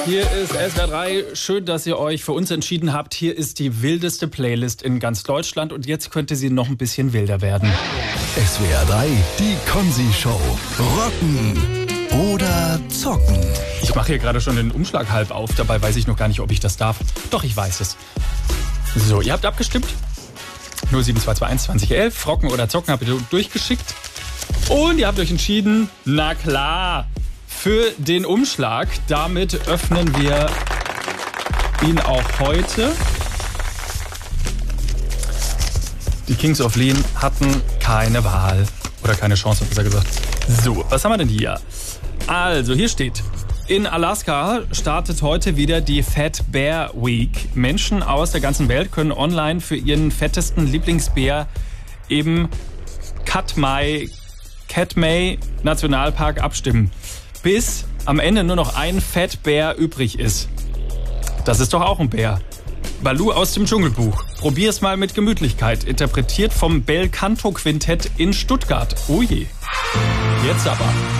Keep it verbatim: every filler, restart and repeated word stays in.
Hier ist S W R drei. Schön, dass ihr euch für uns entschieden habt. Hier ist die wildeste Playlist in ganz Deutschland und jetzt könnte sie noch ein bisschen wilder werden. S W R drei, die Konzi-Show. Rocken oder zocken? Ich mache hier gerade schon den Umschlag halb auf. Dabei weiß ich noch gar nicht, ob ich das darf. Doch, ich weiß es. So, ihr habt abgestimmt. null sieben zwei zwei eins zwanzig elf. Rocken oder zocken habt ihr durchgeschickt. Und ihr habt euch entschieden, na klar, für den Umschlag. Damit öffnen wir ihn auch heute. Die Kings of Leon hatten keine Wahl. Oder keine Chance, besser gesagt. So, was haben wir denn hier? Also, hier steht: In Alaska startet heute wieder die Fat Bear Week. Menschen aus der ganzen Welt können online für ihren fettesten Lieblingsbär im Katmai, Katmai Nationalpark abstimmen. Bis am Ende nur noch ein Fat Bear übrig ist. Das ist doch auch ein Bär. Baloo aus dem Dschungelbuch. Probier's mal mit Gemütlichkeit. Interpretiert vom Bel Canto Quintett in Stuttgart. Oh je. Jetzt aber.